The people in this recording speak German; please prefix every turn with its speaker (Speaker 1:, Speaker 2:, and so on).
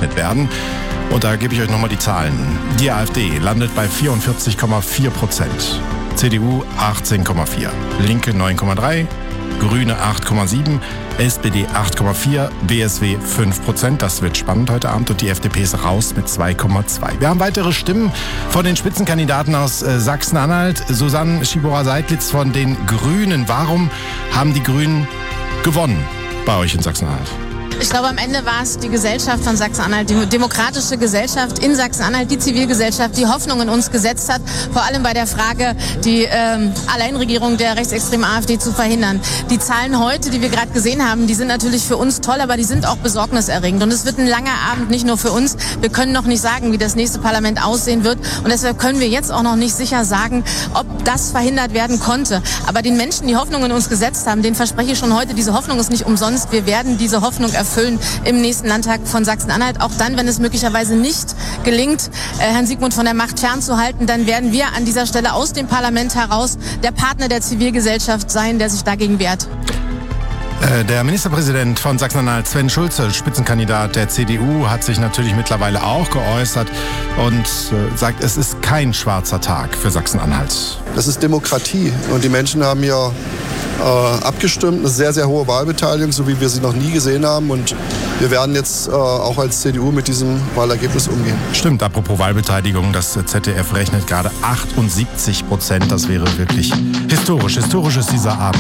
Speaker 1: ausgerechnet werden. Und da gebe ich euch nochmal die Zahlen. Die AfD landet bei 44,4%, CDU 18,4%, Linke 9,3%, Grüne 8,7%, SPD 8,4%, BSW 5%. Das wird spannend heute Abend. Und die FDP ist raus mit 2,2%. Wir haben weitere Stimmen von den Spitzenkandidaten aus Sachsen-Anhalt. Susanne Schibora-Seidlitz von den Grünen. Warum haben die Grünen gewonnen bei euch in Sachsen-Anhalt?
Speaker 2: Ich glaube, am Ende war es die Gesellschaft von Sachsen-Anhalt, die demokratische Gesellschaft in Sachsen-Anhalt, die Zivilgesellschaft, die Hoffnung in uns gesetzt hat, vor allem bei der Frage, die Alleinregierung der rechtsextremen AfD zu verhindern. Die Zahlen heute, die wir gerade gesehen haben, die sind natürlich für uns toll, aber die sind auch besorgniserregend. Und es wird ein langer Abend, nicht nur für uns. Wir können noch nicht sagen, wie das nächste Parlament aussehen wird. Und deshalb können wir jetzt auch noch nicht sicher sagen, ob das verhindert werden konnte. Aber den Menschen, die Hoffnung in uns gesetzt haben, denen verspreche ich schon heute, diese Hoffnung ist nicht umsonst. Wir werden diese Hoffnung erfüllen im nächsten Landtag von Sachsen-Anhalt. Auch dann, wenn es möglicherweise nicht gelingt, Herrn Siegmund von der Macht fernzuhalten, dann werden wir an dieser Stelle aus dem Parlament heraus der Partner der Zivilgesellschaft sein, der sich dagegen wehrt.
Speaker 1: Der Ministerpräsident von Sachsen-Anhalt, Sven Schulze, Spitzenkandidat der CDU, hat sich natürlich mittlerweile auch geäußert und sagt, es ist kein schwarzer Tag für Sachsen-Anhalt.
Speaker 3: Das ist Demokratie und die Menschen haben ja abgestimmt, eine sehr, sehr hohe Wahlbeteiligung, so wie wir sie noch nie gesehen haben. Und wir werden jetzt auch als CDU mit diesem Wahlergebnis umgehen.
Speaker 1: Stimmt, apropos Wahlbeteiligung, das ZDF rechnet gerade 78%. Das wäre wirklich historisch. Historisch ist dieser Abend.